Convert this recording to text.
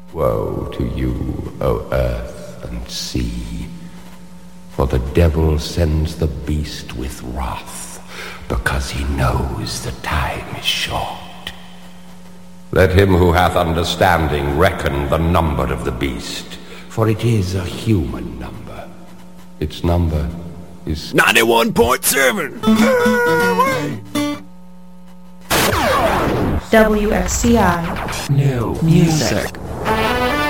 Woe to you, O earth and sea, for the devil sends the beast with wrath, because he knows the time is short. Let him who hath understanding reckon the number of the beast, for it is a human number. Its number is 91.7. WFCI. new music.